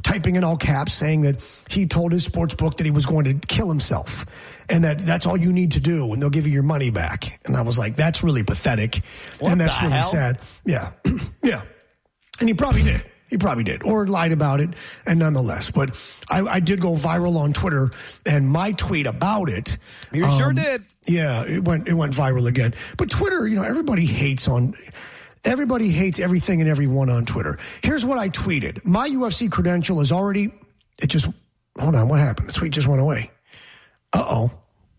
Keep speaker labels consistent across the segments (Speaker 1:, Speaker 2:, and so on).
Speaker 1: typing in all caps saying that he told his sports book that he was going to kill himself and that's all you need to do and they'll give you your money back. And I was like, that's really pathetic. And that's really sad. Yeah. Yeah. And he probably did. He probably did, or lied about it, and nonetheless. But I did go viral on Twitter, and my tweet about it.
Speaker 2: You sure did.
Speaker 1: Yeah, it went viral again. But Twitter, everybody hates everything and everyone on Twitter. Here's what I tweeted. My UFC credential is already, hold on, what happened? The tweet just went away. Uh-oh.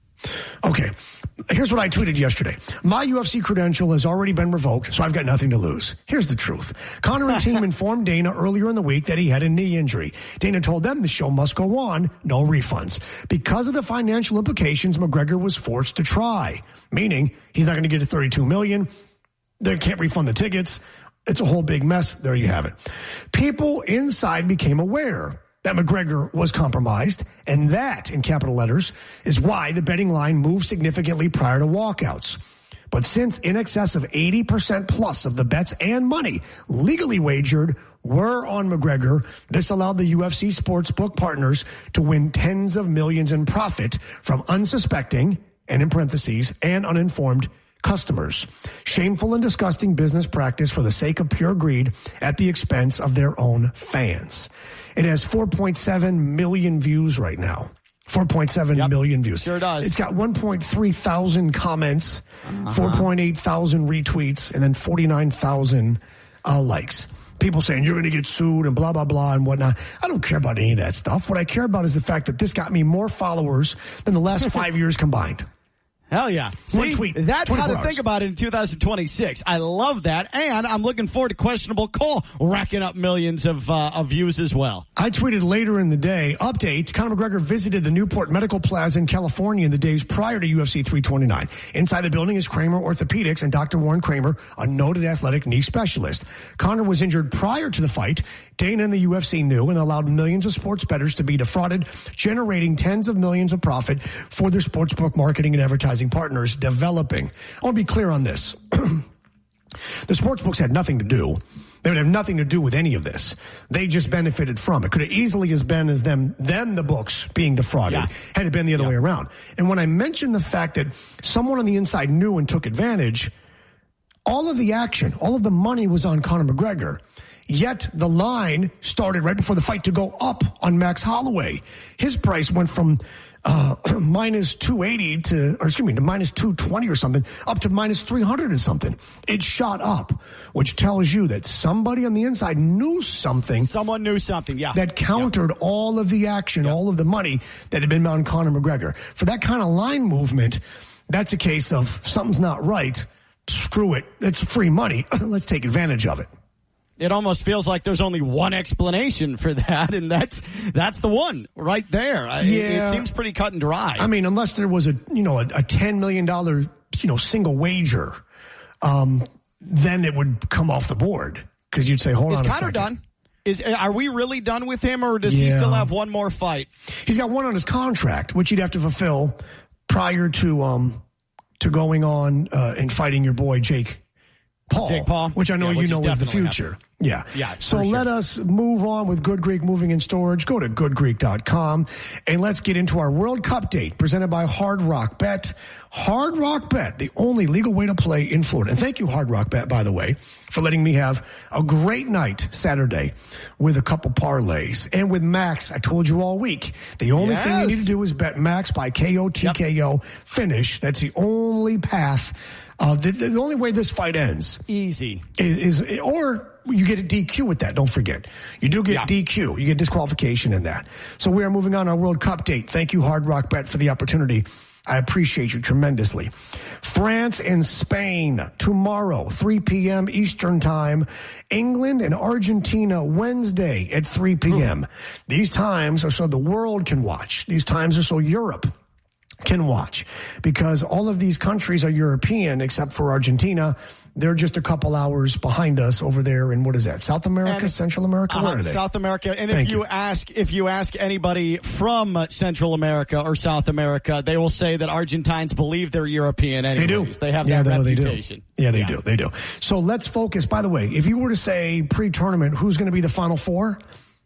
Speaker 1: Okay. Here's what I tweeted yesterday. My UFC credential has already been revoked, so I've got nothing to lose. Here's the truth. Conor and team informed Dana earlier in the week that he had a knee injury. Dana told them the show must go on, no refunds. Because of the financial implications, McGregor was forced to try, meaning he's not going to get to $32 million. They can't refund the tickets. It's a whole big mess. There you have it. People inside became aware that McGregor was compromised, and that, in capital letters, is why the betting line moved significantly prior to walkouts. But since in excess of 80% plus of the bets and money legally wagered were on McGregor, this allowed the UFC sportsbook partners to win tens of millions in profit from unsuspecting, and in parentheses, and uninformed customers. Shameful and disgusting business practice for the sake of pure greed at the expense of their own fans. It has 4.7 million views right now. 4.7 million views.
Speaker 2: Sure does.
Speaker 1: It's got 1.3 thousand comments, 4.8 thousand retweets, and then 49,000 likes. People saying you're going to get sued and blah, blah, blah and whatnot. I don't care about any of that stuff. What I care about is the fact that this got me more followers than the last 5 years combined.
Speaker 2: Hell yeah.
Speaker 1: One tweet.
Speaker 2: That's how to
Speaker 1: hours.
Speaker 2: think about it in 2026. I love that. And I'm looking forward to Questionable Cole racking up millions of views as well.
Speaker 1: I tweeted later in the day, update, Conor McGregor visited the Newport Medical Plaza in California in the days prior to UFC 329. Inside the building is Kramer Orthopedics and Dr. Warren Kramer, a noted athletic knee specialist. Conor was injured prior to the fight. Dana and the UFC knew and allowed millions of sports bettors to be defrauded, generating tens of millions of profit for their sportsbook marketing and advertising partners developing. I want to be clear on this. The sportsbooks had nothing to do. They would have nothing to do with any of this. They just benefited from it. Could have easily has been as them the books being defrauded had it been the other way around. And when I mentioned the fact that someone on the inside knew and took advantage, all of the action, all of the money was on Conor McGregor. Yet the line started right before the fight to go up on Max Holloway. His price went from minus 280 to minus 220 or something, up to minus 300 or something. It shot up, which tells you that somebody on the inside knew something.
Speaker 2: Someone knew something,
Speaker 1: that countered all of the action, all of the money that had been on Conor McGregor. For that kind of line movement, that's a case of something's not right. Screw it. It's free money. Let's take advantage of it.
Speaker 2: It almost feels like there's only one explanation for that, and that's the one right there. It seems pretty cut and dry. I mean,
Speaker 1: unless there was a $10 million single wager, then it would come off the board because you'd say, hold on a second.
Speaker 2: Is Conor done? Are we really done with him, or does he still have one more fight?
Speaker 1: He's got one on his contract, which he'd have to fulfill prior to going on and fighting your boy Jake Paul, which I know is the future. Yeah. So let us move on with Good Greek Moving and Storage. Go to goodgreek.com and let's get into our World Cup date presented by Hard Rock Bet. Hard Rock Bet, the only legal way to play in Florida. And thank you, Hard Rock Bet, by the way, for letting me have a great night Saturday with a couple parlays. And with Max, I told you all week, the only thing you need to do is bet Max by KO, TKO, finish. That's the only path. The only way this fight ends
Speaker 2: easy
Speaker 1: is or you get a DQ with that. Don't forget, you do get DQ. You get disqualification in that. So we are moving on our World Cup date. Thank you, Hard Rock Bet, for the opportunity. I appreciate you tremendously. France and Spain tomorrow, 3 p.m. Eastern time. England and Argentina Wednesday at 3 p.m. These times are so the world can watch. These times are so Europe can watch, because all of these countries are European except for Argentina. They're just a couple hours behind us over there in, what is that, South America, Central America? Where are they?
Speaker 2: South America. And if you ask anybody from Central America or South America, they will say that Argentines believe they're European anyways.
Speaker 1: They do.
Speaker 2: They have that reputation.
Speaker 1: They do. They do. So let's focus. By the way, if you were to say pre-tournament, who's going to be the Final Four?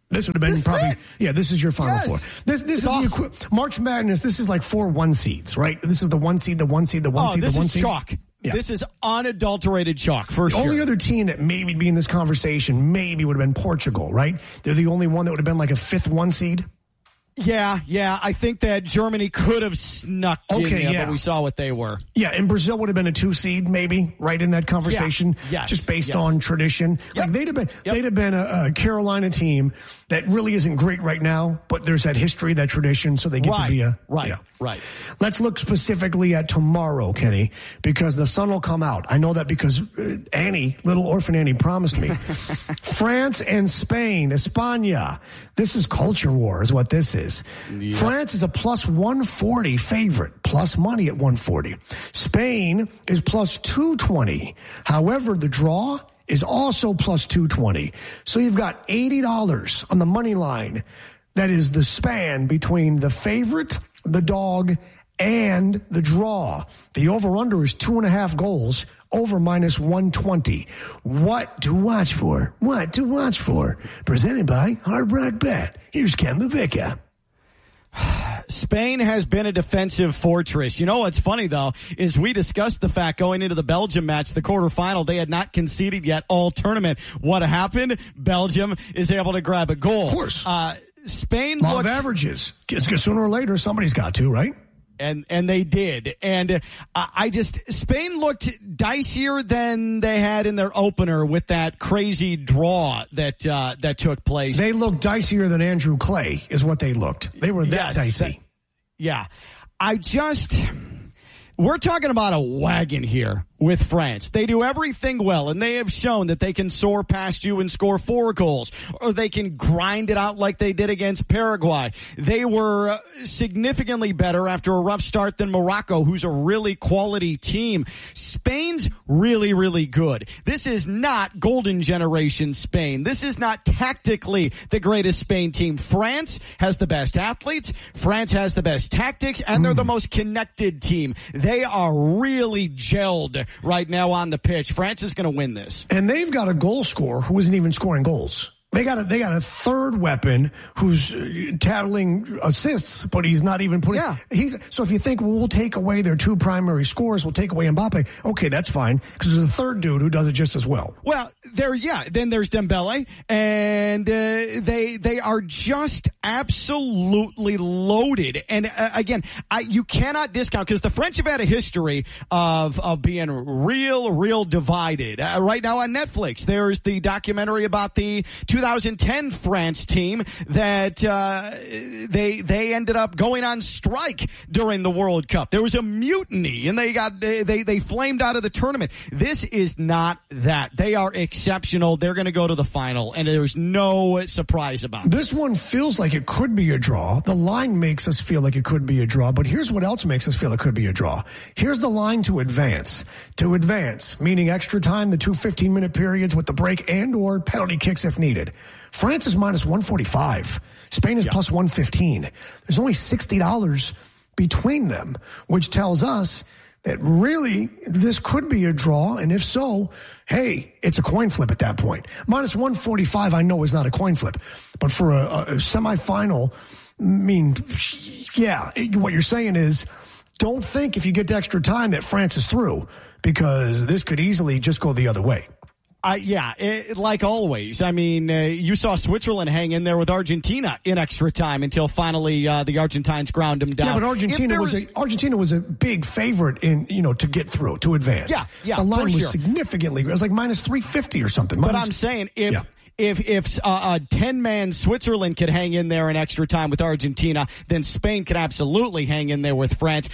Speaker 1: This would have been this is your Final Four. This is awesome. March Madness. This is like 4 1 seeds, right? This is the 1 seed, the 1 seed, the 1 seed, the 1 seed.
Speaker 2: This is chalk. Yeah. This is unadulterated chalk, for sure.
Speaker 1: The only other team that maybe be in this conversation maybe would have been Portugal, right? They're the only one that would have been like a 5th 1 seed.
Speaker 2: Yeah. I think that Germany could have snuck in there, but we saw what they were.
Speaker 1: Yeah, and Brazil would have been a 2 seed, maybe, right in that conversation.
Speaker 2: Yeah.
Speaker 1: Just based on tradition. Yep. Like they'd have been a Carolina team that really isn't great right now, but there's that history, that tradition, so they get to be a
Speaker 2: Right.
Speaker 1: Let's look specifically at tomorrow, Kenny, because the sun will come out. I know that because Annie, little orphan Annie, promised me. France and Spain, España. This is culture war, is what this is. Yep. France is a plus 140 favorite, plus money at 140. Spain is plus 220. However, the draw is also plus 220. So you've got $80 on the money line. That is the span between the favorite, the dog, and the draw. The over-under is 2.5 goals, over minus 120. What to watch for? Presented by Hard Rock Bet. Here's Ken LaVicka.
Speaker 2: Spain has been a defensive fortress. You know what's funny, though, is we discussed the fact going into the Belgium match, the quarterfinal, they had not conceded yet all tournament. What happened? Belgium is able to grab a goal.
Speaker 1: Of course.
Speaker 2: Spain
Speaker 1: law of averages. Sooner or later, somebody's got to, right?
Speaker 2: And they did. And Spain looked dicier than they had in their opener with that crazy draw that took place.
Speaker 1: They looked dicier than Andrew Clay is what they looked. They were that dicey. We're talking about a wagon here with France. They do everything well, and they have shown that they can soar past you and score 4 goals, or they can grind it out like they did against Paraguay. They were significantly better after a rough start than Morocco, who's a really quality team. Spain's really, really good. This is not golden generation Spain. This is not tactically the greatest Spain team. France has the best athletes. France has the best tactics, and they're the most connected team. They are really gelled right now on the pitch. France is going to win this. And they've got a goal scorer who isn't even scoring goals. They got a third weapon who's tattling assists, but he's not even putting. Yeah. So if you think, well, we'll take away their 2 primary scores, we'll take away Mbappe. Okay, that's fine because there's a third dude who does it just as well.
Speaker 2: Well, then there's Dembele, and they are just absolutely loaded. And again, you cannot discount because the French have had a history of being real divided. Right now on Netflix, there's the documentary about the 2010 France team that they ended up going on strike during the World Cup. There was a mutiny, and they flamed out of the tournament. This is not that. They are exceptional. They're going to go to the final, and there's no surprise about
Speaker 1: this. This one feels like it could be a draw. The line makes us feel like it could be a draw, but here's what else makes us feel it could be a draw. Here's the line to advance. To advance, meaning extra time, the 2 15-minute periods with the break and or penalty kicks if needed. France is minus 145. Spain is plus 115. There's only $60 between them, which tells us that really this could be a draw. And if so, hey, it's a coin flip at that point. Minus 145, I know, is not a coin flip. But for a semifinal, I mean, yeah, what you're saying is don't think if you get to extra time that France is through, because this could easily just go the other way.
Speaker 2: Like always. I mean, you saw Switzerland hang in there with Argentina in extra time until finally the Argentines ground them down.
Speaker 1: Yeah, but Argentina was a big favorite in to get through, to advance.
Speaker 2: Yeah,
Speaker 1: the line was significantly. It was like minus 350 or something.
Speaker 2: But I'm saying if a 10-man Switzerland could hang in there in extra time with Argentina, then Spain could absolutely hang in there with France.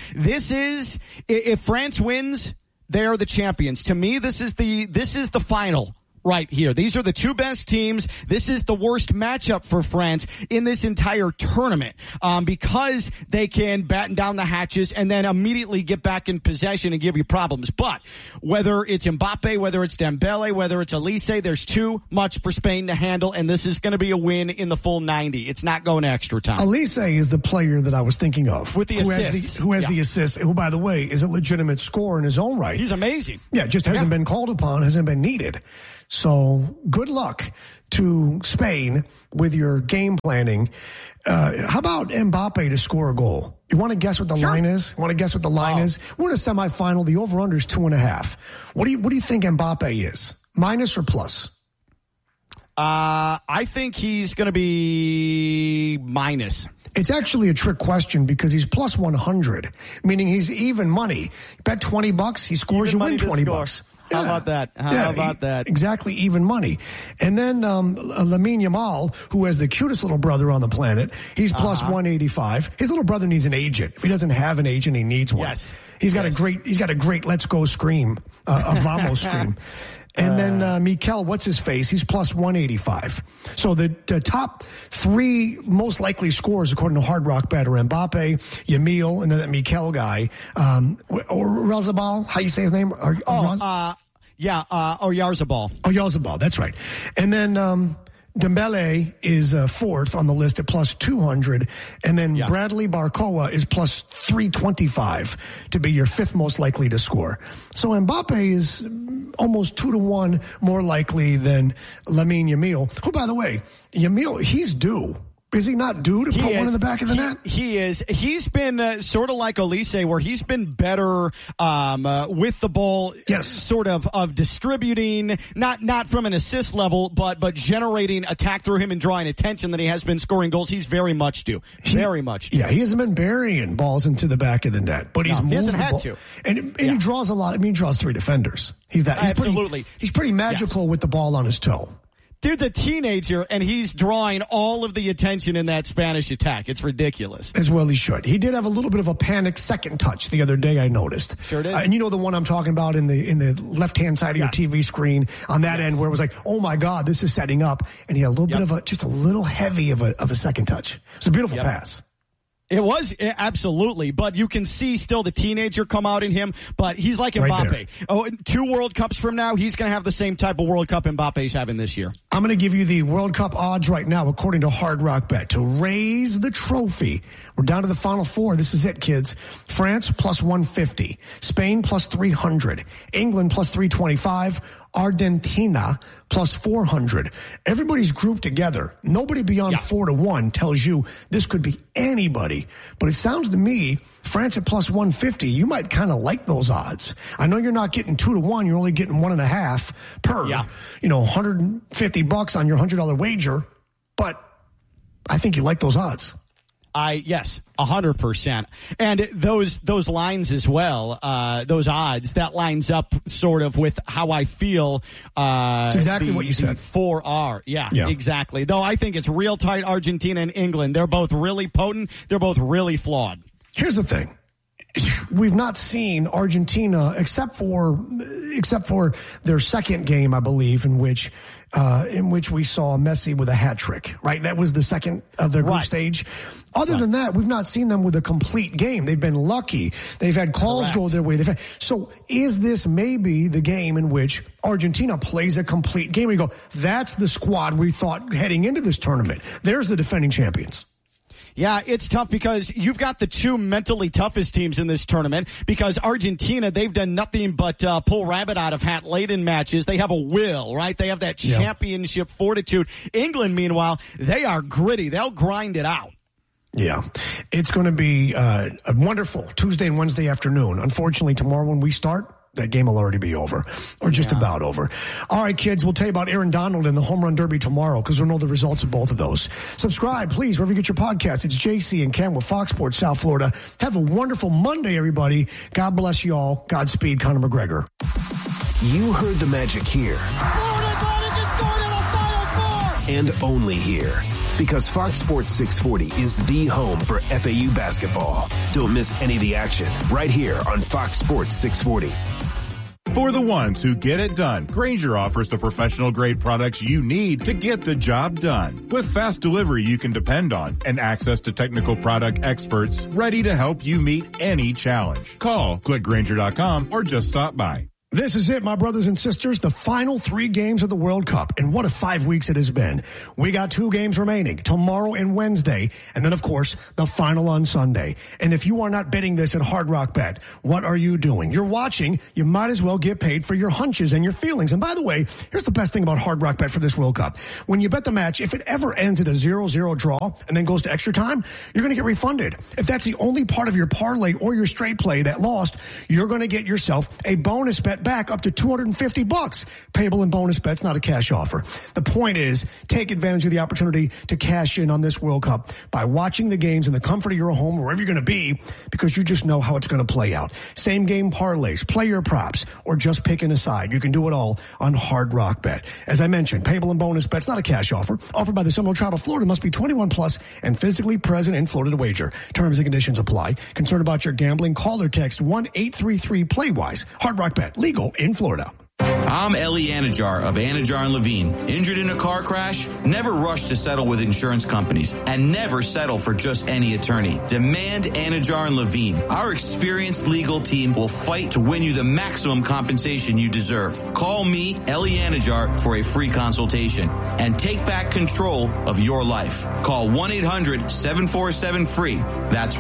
Speaker 2: If France wins, they are the champions. To me, this is the final right here. These are the 2 best teams. This is the worst matchup for France in this entire tournament because they can batten down the hatches and then immediately get back in possession and give you problems. But whether it's Mbappe, whether it's Dembele, whether it's Elise, there's too much for Spain to handle, and this is going to be a win in the full 90. It's not going to extra time.
Speaker 1: Elise is the player that I was thinking of.
Speaker 2: With the assists.
Speaker 1: Who has the assists, who, by the way, is a legitimate scorer in his own right.
Speaker 2: He's amazing.
Speaker 1: Yeah, just hasn't been called upon, hasn't been needed. So good luck to Spain with your game planning. How about Mbappe to score a goal? You want to guess what the line is? You want to guess what the line is? We're in a semifinal. The over-under is 2.5. What do you think Mbappe is? Minus or plus?
Speaker 2: I think he's going to be minus.
Speaker 1: It's actually a trick question because he's plus 100, meaning he's even money. Bet $20, he scores, even you win $20.
Speaker 2: How about that? How about that?
Speaker 1: Exactly, even money. And then Lamine Yamal, who has the cutest little brother on the planet, he's plus 185. His little brother needs an agent. If he doesn't have an agent, he needs one.
Speaker 2: Yes.
Speaker 1: He's got a great let's go scream, a vamos scream. And then Mikel, what's his face? He's plus 185. So the top three most likely scores, according to Hard Rock Bet, are Mbappe, Yamil, and then that Mikel guy, or Razabal. How you say his name?
Speaker 2: Oyarzabal.
Speaker 1: Oyarzabal, that's right. And then Dembele is fourth on the list at plus 200, and then Bradley Barcoa is plus 325 to be your fifth most likely to score. So Mbappe is almost 2-1 more likely than Lamine Yamal, who, by the way, Yamal, he's due. Is he not due to put one in the back of the net?
Speaker 2: He is. He's been sort of like Olise, where he's been better with the ball, sort of distributing, not from an assist level, but generating attack through him and drawing attention than he has been scoring goals. He's very much due. Very much due.
Speaker 1: Yeah, he hasn't been burying balls into the back of the net, but he's moving.
Speaker 2: He hasn't had to.
Speaker 1: And he draws a lot. I mean, he draws three defenders.
Speaker 2: Absolutely.
Speaker 1: He's pretty magical with the ball on his toe.
Speaker 2: Dude's a teenager, and he's drawing all of the attention in that Spanish attack. It's ridiculous.
Speaker 1: As well he should. He did have a little bit of a panicked second touch the other day, I noticed.
Speaker 2: Sure did.
Speaker 1: And you know the one I'm talking about in the left-hand side of your TV screen on that end where it was like, oh, my God, this is setting up. And he had a little bit of just a little heavy of a second touch. It's a beautiful pass.
Speaker 2: It was, absolutely, but you can see still the teenager come out in him, but he's like Mbappe. Right, 2 World Cups from now, he's going to have the same type of World Cup Mbappe's having this year. I'm
Speaker 1: going to give you the World Cup odds right now, according to Hard Rock Bet, to raise the trophy. We're down to the final four. This is it, kids. France plus 150, Spain plus 300, England plus 325, Argentina plus 400. Everybody's grouped together. Nobody beyond 4-1 tells you this could be anybody. But it sounds to me, France at plus 150, you might kind of like those odds. I know you're not getting 2-1. You're only getting 1.5 per, $150 on your $100 wager. But I think you like those odds.
Speaker 2: Yes, 100%. And those lines as well, those odds, that lines up sort of with how I feel.
Speaker 1: It's exactly what you said.
Speaker 2: 4R. Yeah, exactly. Though I think it's real tight, Argentina and England. They're both really potent. They're both really flawed.
Speaker 1: Here's the thing. We've not seen Argentina except for their second game, I believe, in which we saw Messi with a hat trick, right? That was the second of their group stage. Other than that, we've not seen them with a complete game. They've been lucky. They've had calls go their way. So is this maybe the game in which Argentina plays a complete game? We go, that's the squad we thought heading into this tournament. There's the defending champions.
Speaker 2: Yeah, it's tough because you've got the two mentally toughest teams in this tournament because Argentina, they've done nothing but pull rabbit out of hat late in matches. They have a will, right? They have that championship fortitude. England, meanwhile, they are gritty. They'll grind it out.
Speaker 1: Yeah, it's going to be a wonderful Tuesday and Wednesday afternoon. Unfortunately, tomorrow when we start, that game will already be over, or just about over. All right, kids, we'll tell you about Aaron Donald and the Home Run Derby tomorrow because we'll know the results of both of those. Subscribe, please, wherever you get your podcasts. It's JC and Ken with Fox Sports South Florida. Have a wonderful Monday, everybody. God bless you all. Godspeed, Conor McGregor.
Speaker 3: You heard the magic here.
Speaker 4: Florida Atlantic is going to the Final Four!
Speaker 3: And only here. Because Fox Sports 640 is the home for FAU basketball. Don't miss any of the action right here on Fox Sports 640.
Speaker 5: For the ones who get it done, Grainger offers the professional-grade products you need to get the job done. With fast delivery you can depend on and access to technical product experts ready to help you meet any challenge. Call, click Grainger.com, or just stop by.
Speaker 1: This is it, my brothers and sisters, the final 3 games of the World Cup. And what a 5 weeks it has been. We got 2 games remaining, tomorrow and Wednesday, and then, of course, the final on Sunday. And if you are not betting this at Hard Rock Bet, what are you doing? You're watching. You might as well get paid for your hunches and your feelings. And by the way, here's the best thing about Hard Rock Bet for this World Cup. When you bet the match, if it ever ends at a 0-0 draw and then goes to extra time, you're going to get refunded. If that's the only part of your parlay or your straight play that lost, you're going to get yourself a bonus bet back up to $250, payable in bonus bets, not a cash offer. The point is, take advantage of the opportunity to cash in on this World Cup by watching the games in the comfort of your home, wherever you're going to be, because you just know how it's going to play out. Same game parlays, player props, or just picking a side. You can do it all on Hard Rock Bet. As I mentioned, payable in bonus bets, not a cash offer. Offered by the Seminole Tribe of Florida, must be 21 plus and physically present in Florida to wager. Terms and conditions apply. Concerned about your gambling? Call or text 1-833-PLAY-WISE. Hard Rock Bet, legal in Florida.
Speaker 6: I'm Ellie Anajar of Anajar & Levine. Injured in a car crash? Never rush to settle with insurance companies, and never settle for just any attorney. Demand Anajar & Levine. Our experienced legal team will fight to win you the maximum compensation you deserve. Call me, Ellie Anajar, for a free consultation and take back control of your life. Call 1-800-747-FREE. That's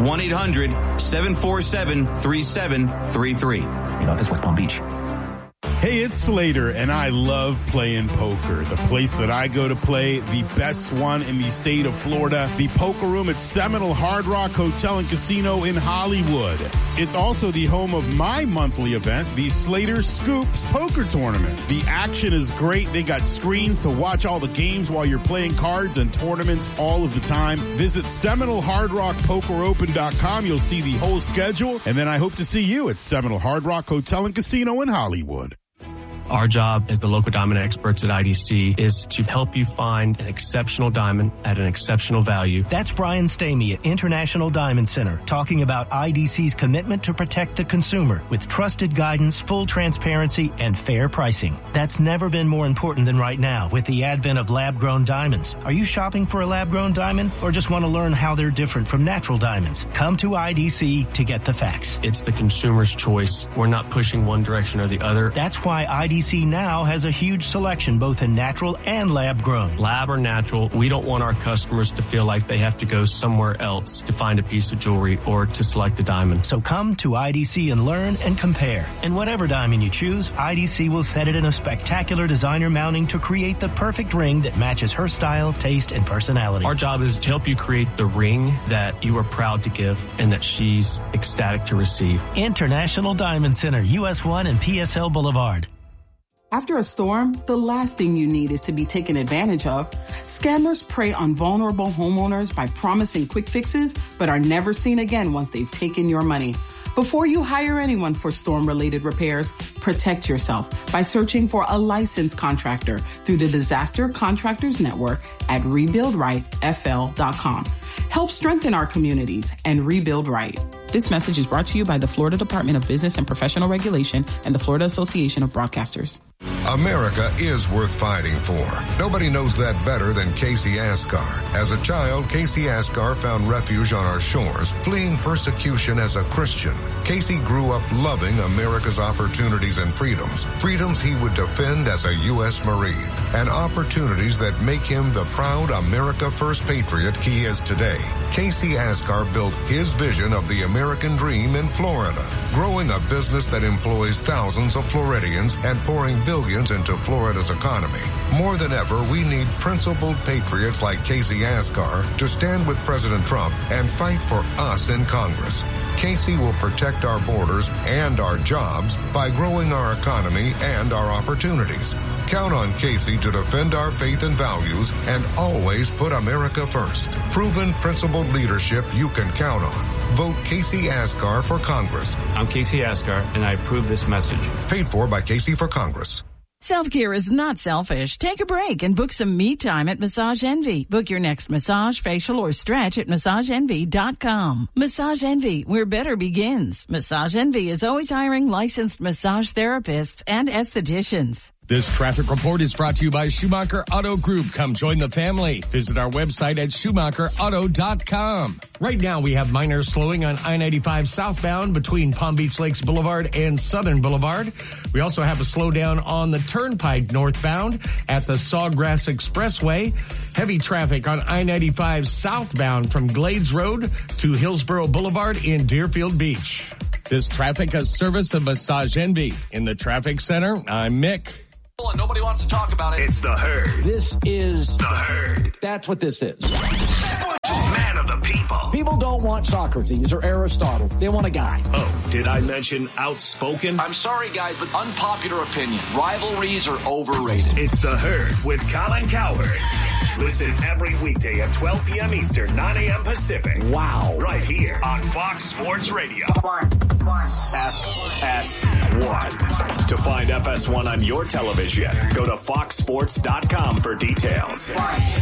Speaker 6: 1-800-747-3733.
Speaker 7: In office, West Palm Beach.
Speaker 5: Hey, it's Slater, and I love playing poker. The place that I go to play, the best one in the state of Florida, the Poker Room at Seminole Hard Rock Hotel and Casino in Hollywood. It's also the home of my monthly event, the Slater Scoops Poker Tournament. The action is great. They got screens to watch all the games while you're playing cards and tournaments all of the time. Visit SeminoleHardRockPokerOpen.com. You'll see the whole schedule, and then I hope to see you at Seminole Hard Rock Hotel and Casino in Hollywood.
Speaker 8: Our job as the local diamond experts at IDC is to help you find an exceptional diamond at an exceptional value.
Speaker 9: That's Brian Stamey at International Diamond Center, talking about IDC's commitment to protect the consumer with trusted guidance, full transparency, and fair pricing. That's never been more important than right now with the advent of lab-grown diamonds. Are you shopping for a lab-grown diamond or just want to learn how they're different from natural diamonds? Come to IDC to get the facts.
Speaker 8: It's the consumer's choice. We're not pushing one direction or the other.
Speaker 9: That's why IDC now has a huge selection both in natural and lab-grown.
Speaker 8: Lab or natural, we don't want our customers to feel like they have to go somewhere else to find a piece of jewelry or to select a diamond.
Speaker 9: So come to IDC and learn and compare. And whatever diamond you choose, IDC will set it in a spectacular designer mounting to create the perfect ring that matches her style, taste, and personality.
Speaker 8: Our job is to help you create the ring that you are proud to give and that she's ecstatic to receive.
Speaker 9: International Diamond Center, US 1 and PSL Boulevard.
Speaker 10: After a storm, the last thing you need is to be taken advantage of. Scammers prey on vulnerable homeowners by promising quick fixes, but are never seen again once they've taken your money. Before you hire anyone for storm-related repairs, protect yourself by searching for a licensed contractor through the Disaster Contractors Network at rebuildrightfl.com. Help strengthen our communities and rebuild right. This message is brought to you by the Florida Department of Business and Professional Regulation and the Florida Association of Broadcasters.
Speaker 11: America is worth fighting for. Nobody knows that better than Casey Asghar. As a child, Casey Asghar found refuge on our shores, fleeing persecution as a Christian. Casey grew up loving America's opportunities and freedoms he would defend as a U.S. Marine, and opportunities that make him the proud America First patriot he is today. Casey Asghar built his vision of the American dream in Florida, growing a business that employs thousands of Floridians and pouring billions into Florida's economy. More than ever, we need principled patriots like Casey Asghar to stand with President Trump and fight for us in Congress. Casey will protect our borders and our jobs by growing our economy and our opportunities. Count on Casey to defend our faith and values and always put America first. Proven, principled leadership you can count on. Vote Casey Asghar for Congress.
Speaker 12: I'm Casey Asghar, and I approve this message.
Speaker 11: Paid for by Casey for Congress.
Speaker 13: Self-care is not selfish. Take a break and book some me time at Massage Envy. Book your next massage, facial, or stretch at MassageEnvy.com. Massage Envy, where better begins. Massage Envy is always hiring licensed massage therapists and estheticians.
Speaker 7: This traffic report is brought to you by Schumacher Auto Group. Come join the family. Visit our website at SchumacherAuto.com. Right now, we have minor slowing on I-95 southbound between Palm Beach Lakes Boulevard and Southern Boulevard. We also have a slowdown on the Turnpike northbound at the Sawgrass Expressway. Heavy traffic on I-95 southbound from Glades Road to Hillsborough Boulevard in Deerfield Beach. This traffic is service of Massage Envy. In the traffic center, I'm Mick.
Speaker 14: Nobody wants to talk about it.
Speaker 3: It's The Herd.
Speaker 14: This is
Speaker 3: The Herd.
Speaker 14: That's what this is.
Speaker 3: Man of the people.
Speaker 14: People don't want Socrates or Aristotle. They want a guy.
Speaker 3: Oh, did I mention outspoken?
Speaker 14: I'm sorry, guys, but unpopular opinion. Rivalries are overrated.
Speaker 3: It's The Herd with Colin Cowherd. Listen every weekday at 12 p.m. Eastern, 9 a.m. Pacific.
Speaker 14: Wow.
Speaker 3: Right here on Fox Sports Radio. FS1. To find FS1 on your television, go to foxsports.com for details.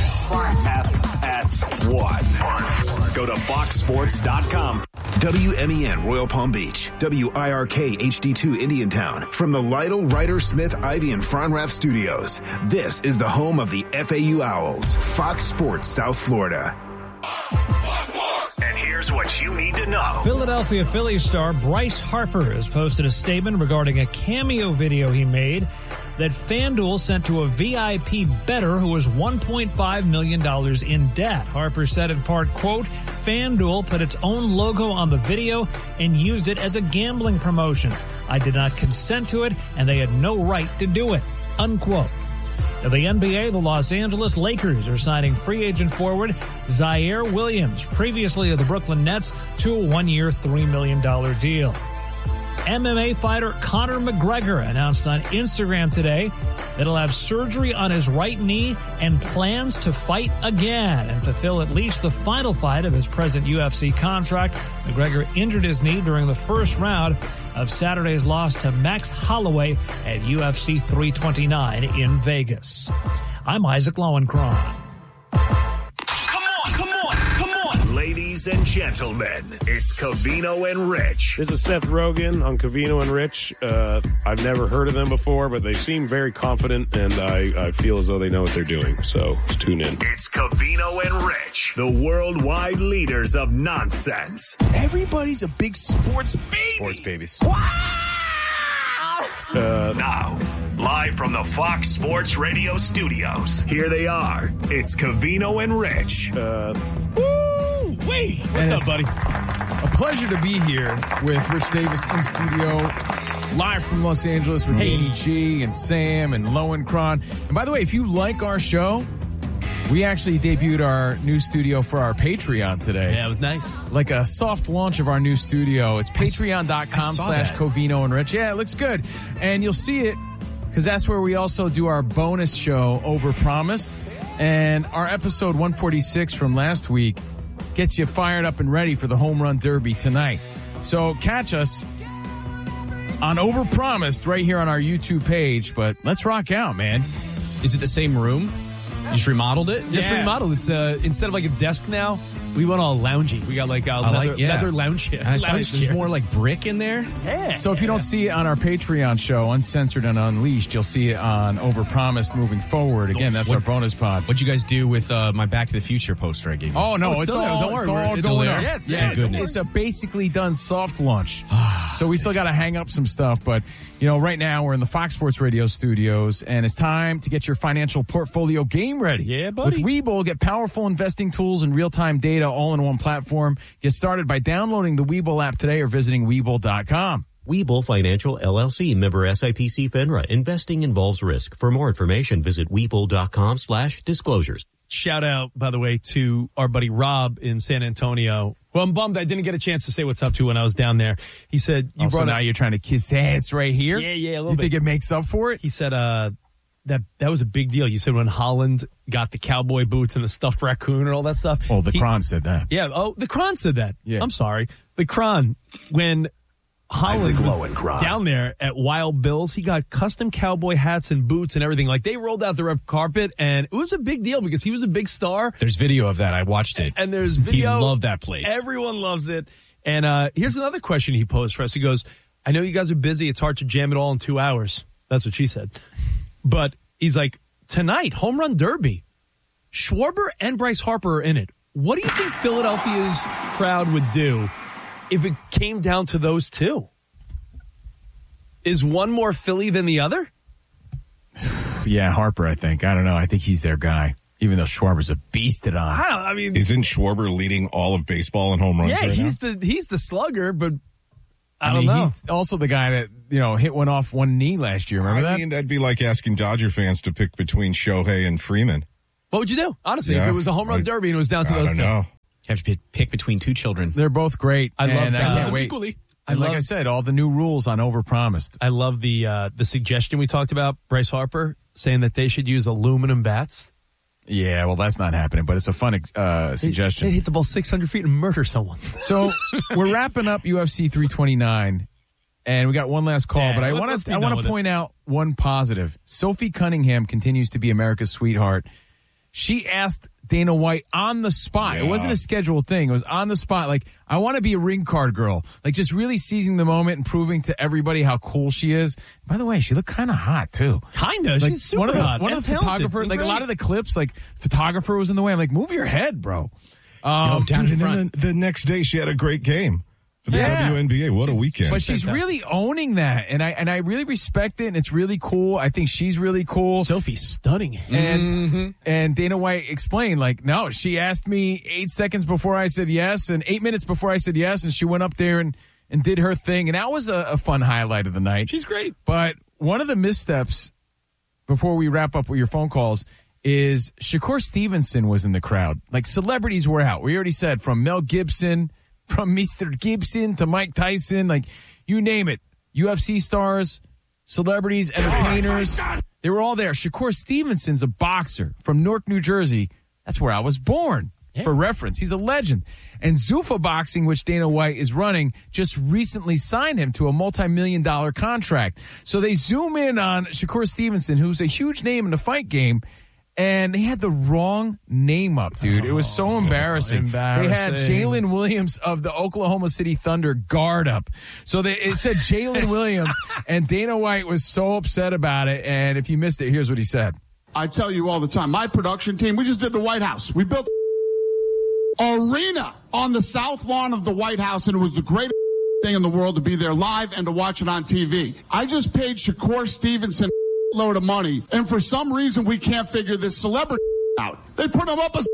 Speaker 3: FS1. Go to foxsports.com.
Speaker 15: WMEN Royal Palm Beach, WIRK HD2 Indiantown. From the Lytle, Ryder, Smith, Ivy, and Fronrath studios, this is the home of the FAU Owls, Fox Sports South Florida.
Speaker 3: And here's what you need to know.
Speaker 16: Philadelphia Phillies star Bryce Harper has posted a statement regarding a cameo video he made that FanDuel sent to a VIP bettor who was $1.5 million in debt. Harper said in part, quote, FanDuel put its own logo on the video and used it as a gambling promotion. I did not consent to it, and they had no right to do it, unquote. In the NBA, the Los Angeles Lakers are signing free agent forward Zaire Williams, previously of the Brooklyn Nets, to a one-year, $3 million deal. MMA fighter Conor McGregor announced on Instagram today that he'll have surgery on his right knee and plans to fight again and fulfill at least the final fight of his present UFC contract. McGregor injured his knee during the first round of Saturday's loss to Max Holloway at UFC 329 in Vegas. I'm Isaac Lowenkron.
Speaker 3: Ladies and gentlemen, it's Covino and Rich.
Speaker 17: This is Seth Rogen on Covino and Rich. I've never heard of them before, but they seem very confident, and I feel as though they know what they're doing. So let's tune in.
Speaker 3: It's Covino and Rich, the worldwide leaders of nonsense.
Speaker 5: Everybody's a big sports baby.
Speaker 17: Sports babies.
Speaker 3: Now, live from the Fox Sports Radio studios, here they are. It's Covino and Rich.
Speaker 18: Wait,
Speaker 17: what's up, buddy?
Speaker 18: A pleasure to be here with Rich Davis in studio, live from Los Angeles with Danny G and Sam and Lowenkron. And by the way, if you like our show, we actually debuted our new studio for our Patreon today.
Speaker 19: Yeah, it was nice.
Speaker 18: Like a soft launch of our new studio. It's patreon.com/Covino and Rich. Yeah, it looks good. And you'll see it because that's where we also do our bonus show, Overpromised. And our episode 146 from last week gets you fired up and ready for the Home Run Derby tonight. So catch us on Overpromised right here on our YouTube page. But let's rock out, man.
Speaker 19: Is it the same room? You just remodeled it?
Speaker 18: Just
Speaker 19: remodeled.
Speaker 20: It's instead of like a desk now, we went all loungy. We got like a leather lounge chair.
Speaker 19: There's more like brick in there.
Speaker 20: Yeah.
Speaker 18: So if you don't see it on our Patreon show, Uncensored and Unleashed, you'll see it on Overpromised moving forward. Again, that's our bonus pod.
Speaker 19: What'd you guys do with my Back to the Future poster I gave you?
Speaker 18: Oh, no, it's all
Speaker 19: still there.
Speaker 18: Yeah,
Speaker 19: Thank goodness.
Speaker 18: It's a basically done soft launch. So we still got to hang up some stuff. But, right now we're in the Fox Sports Radio studios, and it's time to get your financial portfolio game ready.
Speaker 20: Yeah, buddy.
Speaker 18: With Webull, get powerful investing tools and real-time data all in one platform. Get started by downloading the Webull app today or visiting Webull.com.
Speaker 21: Webull Financial, LLC, member SIPC FINRA. Investing involves risk. For more information, visit Webull.com/disclosures.
Speaker 20: Shout out, by the way, to our buddy Rob in San Antonio. Well, I'm bummed I didn't get a chance to say what's up to when I was down there. He said,
Speaker 18: so now you're trying to kiss ass right here?
Speaker 20: Yeah, a little
Speaker 18: bit. You think
Speaker 20: it
Speaker 18: makes up for it?
Speaker 20: He said, that was a big deal. You said when Holland got the cowboy boots and the stuffed raccoon and all that stuff.
Speaker 18: Oh, the Kron said that.
Speaker 20: Yeah. Oh, the Kron said that.
Speaker 18: Yeah.
Speaker 20: I'm sorry. The Kron, when Holland was down there at Wild Bill's, he got custom cowboy hats and boots and everything. Like, they rolled out the red carpet, and it was a big deal because he was a big star.
Speaker 19: There's video of that. I watched it.
Speaker 20: And there's video.
Speaker 19: He loved that place.
Speaker 20: Everyone loves it. And here's another question he posed for us. He goes, I know you guys are busy. It's hard to jam it all in 2 hours. That's what she said. But he's like, tonight, home run derby. Schwarber and Bryce Harper are in it. What do you think Philadelphia's crowd would do if it came down to those two? Is one more Philly than the other?
Speaker 18: Yeah, Harper, I think. I don't know. I think he's their guy, even though Schwarber's a beast at on.
Speaker 2: Isn't Schwarber leading all of baseball in home runs right now?
Speaker 20: he's the slugger, but I don't know.
Speaker 18: He's also the guy that, hit one off one knee last year. Remember that?
Speaker 2: I mean, that'd be like asking Dodger fans to pick between Shohei and Freeman.
Speaker 20: What would you do? Honestly, if it was a home run derby and it was down to those two.
Speaker 19: You have to pick between two children.
Speaker 18: They're both great.
Speaker 20: I love that.
Speaker 18: I can't wait.
Speaker 20: Equally.
Speaker 18: And like I said, all the new rules on overpromised.
Speaker 20: I love the suggestion we talked about, Bryce Harper, saying that they should use aluminum bats.
Speaker 18: Yeah, well, that's not happening, but it's a fun suggestion.
Speaker 20: They'd hit the ball 600 feet and murder someone.
Speaker 18: So we're wrapping up UFC 329, and we got one last call, but I want to point out one positive. Sophie Cunningham continues to be America's sweetheart. She asked Dana White on the spot. Yeah. It wasn't a scheduled thing. It was on the spot. Like, I want to be a ring card girl. Like, just really seizing the moment and proving to everybody how cool she is. By the way, she looked kind of hot, too.
Speaker 20: Kinda. She's super hot.
Speaker 18: One of the photographers, like, a lot of the clips, like, photographer was in the way. I'm like, move your head, bro.
Speaker 2: Down in front. The next day, she had a great game. For the WNBA, what a weekend.
Speaker 18: But she's really owning that, and I really respect it, and it's really cool. I think she's really cool.
Speaker 20: Sophie's stunning.
Speaker 18: And Dana White explained, like, no, she asked me 8 seconds before I said yes, and 8 minutes before I said yes, and she went up there and did her thing, and that was a fun highlight of the night.
Speaker 20: She's great.
Speaker 18: But one of the missteps, before we wrap up with your phone calls, is Shakur Stevenson was in the crowd. Like, celebrities were out. We already said, from Mel Gibson, from Mr. Gibson to Mike Tyson, like, you name it. UFC stars, celebrities, entertainers, they were all there. Shakur Stevenson's a boxer from Newark, New Jersey. That's where I was born. Yeah. For reference, he's a legend. And Zuffa Boxing, which Dana White is running, just recently signed him to a multi-million-dollar contract. So they zoom in on Shakur Stevenson, who's a huge name in the fight game, and they had the wrong name up, dude. It was so embarrassing. They had Jalen Williams of the Oklahoma City Thunder guard up. So it said Jalen Williams, and Dana White was so upset about it. And if you missed it, here's what he said.
Speaker 22: I tell you all the time, my production team, we just did the White House. We built arena on the south lawn of the White House, and it was the greatest thing in the world to be there live and to watch it on TV. I just paid Shakur Stevenson load of money, and for some reason we can't figure this celebrity out. They put him up as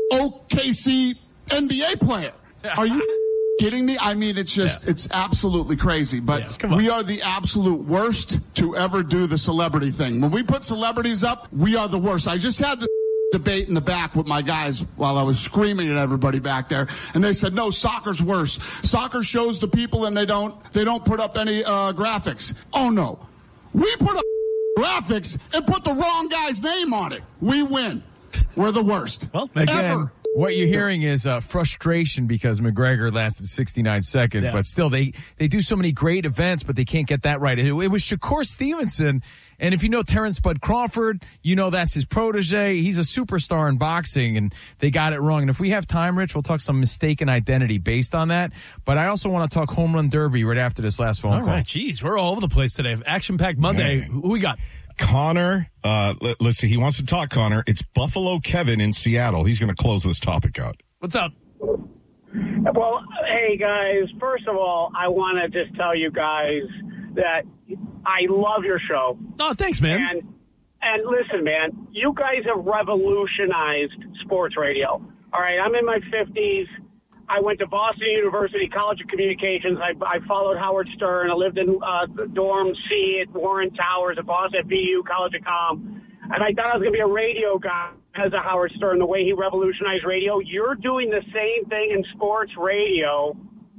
Speaker 22: OKC NBA player. Are you kidding me? I mean, it's just, it's absolutely crazy. But we are the absolute worst to ever do the celebrity thing. When we put celebrities up, we are the worst. I just had this debate in the back with my guys while I was screaming at everybody back there, and they said, no, soccer's worse. Soccer shows the people and they don't put up any graphics. Oh no. We put up graphics and put the wrong guy's name on it. We win. We're the worst.
Speaker 18: Well, again, what you're hearing is frustration because McGregor lasted 69 seconds, but still they do so many great events, but they can't get that right. It was Shakur Stevenson, and if you know Terrence Bud Crawford, you know that's his protege. He's a superstar in boxing, and they got it wrong. And if we have time, Rich, we'll talk some mistaken identity based on that. But I also want to talk home run derby right after this last phone call.
Speaker 20: All right, geez, we're all over the place today. Action-packed Monday.
Speaker 2: Man.
Speaker 20: Who we got?
Speaker 2: Connor, let's see. He wants to talk, Connor. It's Buffalo Kevin in Seattle. He's going to close this topic out.
Speaker 20: What's up?
Speaker 23: Well, hey, guys. First of all, I want to just tell you guys that I love your show.
Speaker 20: Oh, thanks, man.
Speaker 23: And listen, man, you guys have revolutionized sports radio. All right, I'm in my 50s. I went to Boston University College of Communications. I followed Howard Stern. I lived in dorm C at Warren Towers at Boston at BU College of Com. And I thought I was going to be a radio guy as a Howard Stern, the way he revolutionized radio. You're doing the same thing in sports radio.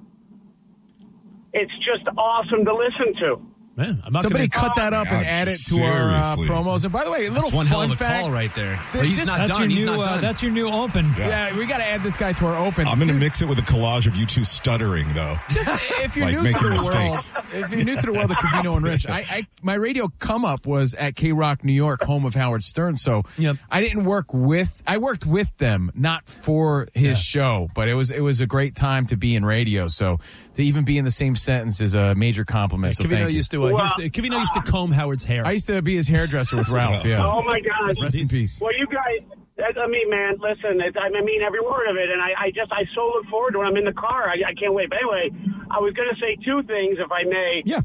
Speaker 23: It's just awesome to listen to.
Speaker 20: Man,
Speaker 18: somebody cut that up and add it to our promos. And by the way, a little
Speaker 19: one
Speaker 18: fun
Speaker 19: hell of a
Speaker 18: fact,
Speaker 19: call right there. Well, he's not done.
Speaker 16: He's
Speaker 19: not done.
Speaker 16: That's your new open.
Speaker 18: Yeah, we got to add this guy to our open.
Speaker 2: I'm going to mix it with a collage of you two stuttering, though.
Speaker 18: Just if you're
Speaker 2: like
Speaker 18: new to the
Speaker 2: mistakes.
Speaker 18: world, if you're new to the world of Covino and Rich, my radio come up was at K-Rock, New York, home of Howard Stern. So I didn't work with. I worked with them, not for his show, but it was a great time to be in radio. So to even be in the same sentence is a major compliment. So
Speaker 20: Covino used to Covino used to comb Howard's hair.
Speaker 18: I used to be his hairdresser with Ralph. Yeah.
Speaker 23: Oh my gosh.
Speaker 18: Rest in peace.
Speaker 23: Well, you guys. I mean, man, listen, I mean every word of it, and I so look forward to when I'm in the car. I can't wait. But anyway, I was going to say two things, if I may.
Speaker 18: Yeah.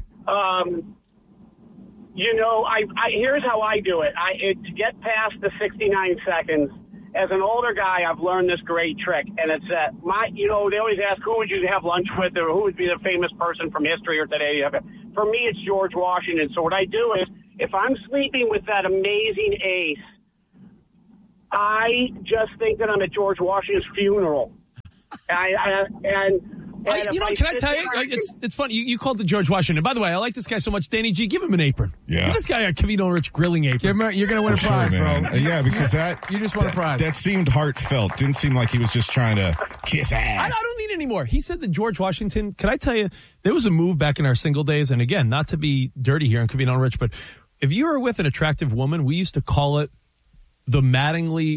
Speaker 23: Here's how I do it. To get past the 69 seconds, as an older guy, I've learned this great trick, and it's that they always ask who would you have lunch with, or who would be the famous person from history or today. For me, it's George Washington. So what I do is, if I'm sleeping with that amazing ace, I just think that I'm at George Washington's funeral. Can I
Speaker 20: tell you? It's funny. You called it George Washington. By the way, I like this guy so much. Danny G, give him an apron.
Speaker 2: Yeah.
Speaker 20: Give this guy a Covino Rich grilling apron.
Speaker 18: You're going to win a prize,
Speaker 2: man.
Speaker 18: bro.
Speaker 2: Yeah, because
Speaker 18: you just won a prize.
Speaker 2: That seemed heartfelt. Didn't seem like he was just trying to kiss ass.
Speaker 20: I don't need any more. He said that George Washington, can I tell you, there was a move back in our single days, and again, not to be dirty here on Covino Rich, but if you were with an attractive woman, we used to call it the Mattingly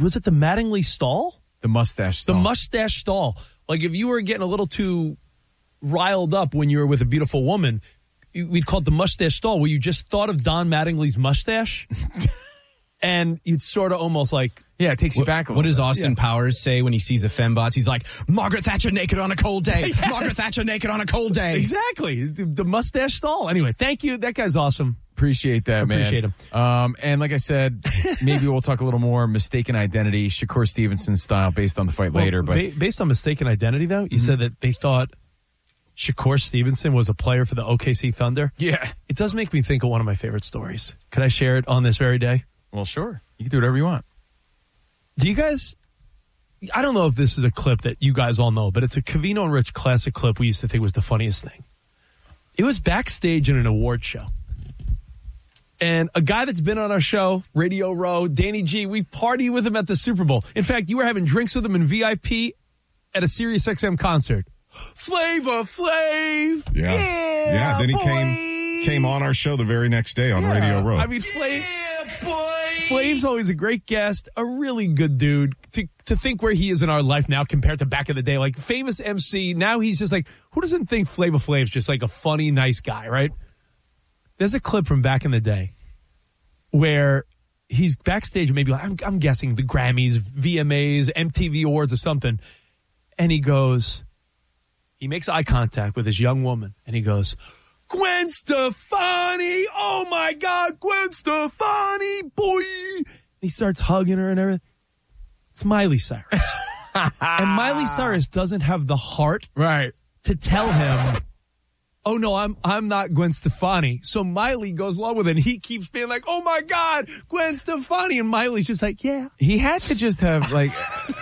Speaker 20: stall?
Speaker 18: The mustache stall.
Speaker 20: The mustache stall. Like if you were getting a little too riled up when you were with a beautiful woman, we'd call it the mustache stall, where you just thought of Don Mattingly's mustache and you'd sort of almost like...
Speaker 18: Yeah, it takes you back a little
Speaker 19: What does Austin Powers say when he sees a fembot? He's like, Margaret Thatcher naked on a cold day. Yes. Margaret Thatcher naked on a cold day.
Speaker 20: Exactly. The mustache stall. Anyway, thank you. That guy's awesome.
Speaker 18: Appreciate that, man.
Speaker 20: Appreciate him.
Speaker 18: And like I said, maybe we'll talk a little more mistaken identity, Shakur Stevenson style, based on the fight later. But
Speaker 20: based on mistaken identity, though, you said that they thought Shakur Stevenson was a player for the OKC Thunder.
Speaker 18: Yeah.
Speaker 20: It does make me think of one of my favorite stories. Could I share it on this very day?
Speaker 18: Well, sure. You can do whatever you want.
Speaker 20: Do you guys... I don't know if this is a clip that you guys all know, but it's a Covino and Rich classic clip we used to think was the funniest thing. It was backstage in an award show. And a guy that's been on our show, Radio Row, Danny G, we partied with him at the Super Bowl. In fact, you were having drinks with him in VIP at a Sirius XM concert. Flavor Flav!
Speaker 2: Yeah, then he came on our show the very next day on Radio Row.
Speaker 20: I mean, Flav's always a great guest, a really good dude. To think where he is in our life now compared to back in the day, like famous MC, now he's just like, who doesn't think Flavor Flav's just like a funny, nice guy, right? There's a clip from back in the day where he's backstage, maybe I'm guessing the Grammys, VMAs, MTV Awards or something, and he makes eye contact with this young woman, and he goes, Gwen Stefani, oh my God, Gwen Stefani, boy. He starts hugging her and everything. It's Miley Cyrus. And Miley Cyrus doesn't have the heart to tell him, oh no, I'm not Gwen Stefani. So Miley goes along with it, and he keeps being like, oh my God, Gwen Stefani. And Miley's just like, yeah.
Speaker 18: He had to just have like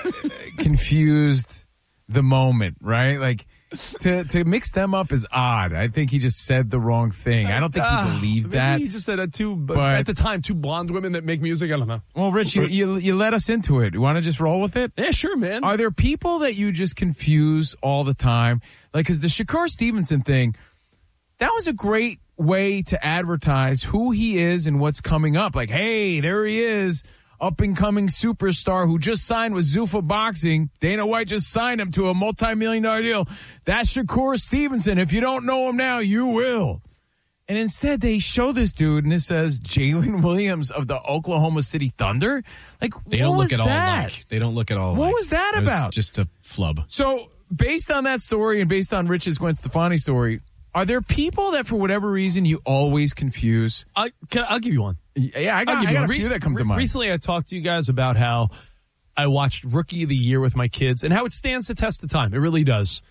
Speaker 18: confused the moment, right? Like to mix them up is odd. I think he just said the wrong thing. I don't think he believed that.
Speaker 20: He just said at the time, two blonde women that make music. I don't know.
Speaker 18: Well, Rich, you let us into it. You want to just roll with it?
Speaker 20: Yeah, sure, man.
Speaker 18: Are there people that you just confuse all the time? Like, because the Shakur Stevenson thing, that was a great way to advertise who he is and what's coming up. Like, hey, there he is, up-and-coming superstar who just signed with Zuffa Boxing. Dana White just signed him to a multi-million-dollar deal. That's Shakur Stevenson. If you don't know him now, you will. And instead, they show this dude, and it says Jalen Williams of the Oklahoma City Thunder. Like,
Speaker 19: they don't look at all alike. They don't look at all alike.
Speaker 18: What was that about?
Speaker 19: Just a flub.
Speaker 18: So, based on that story and based on Rich's Gwen Stefani story, are there people that for whatever reason you always confuse?
Speaker 20: I'll give you one.
Speaker 18: Yeah, I got a few that come to mind.
Speaker 20: Recently, I talked to you guys about how I watched Rookie of the Year with my kids and how it stands the test of time. It really does.